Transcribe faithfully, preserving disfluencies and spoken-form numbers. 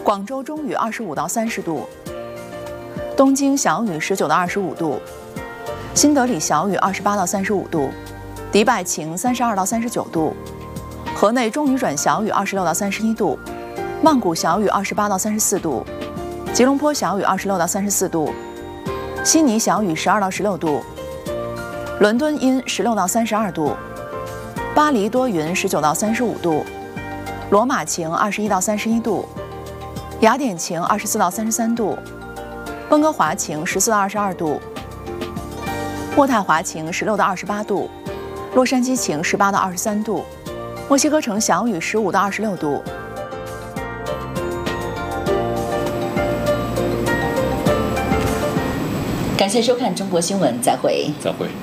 广州中雨二十五到三十度，东京小雨十九到二十五度，新德里小雨二十八到三十五度，迪拜晴三十二到三十九度，河内中雨转小雨二十六到三十一度，曼谷小雨二十八到三十四度，吉隆坡小雨二十六到三十四度，悉尼小雨十二到十六度，伦敦阴十六到三十二度，巴黎多云十九到三十五度，罗马晴二十一到三十一度，雅典晴二十四到三十三度，温哥华晴十四到二十二度，渥太华晴十六到二十八度，洛杉矶晴十八到二十三度，墨西哥城小雨十五到二十六度。 感谢收看中国新闻，再会。 再会。